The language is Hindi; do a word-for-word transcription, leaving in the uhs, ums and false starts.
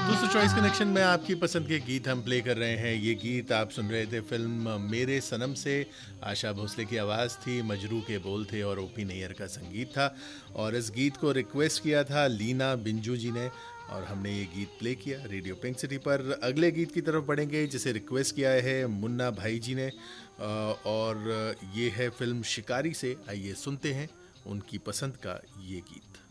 दोस्तों, चॉइस कनेक्शन में आपकी पसंद के गीत हम प्ले कर रहे हैं। ये गीत आप सुन रहे थे फिल्म मेरे सनम से। आशा भोसले की आवाज़ थी, मजरू के बोल थे और ओपी नैयर का संगीत था। और इस गीत को रिक्वेस्ट किया था लीना बिंजू जी ने, और हमने ये गीत प्ले किया रेडियो पिंक सिटी पर। अगले गीत की तरफ बढ़ेंगे जिसे रिक्वेस्ट किया है मुन्ना भाई जी ने, और ये है फिल्म शिकारी से। आइए सुनते हैं उनकी पसंद का ये गीत।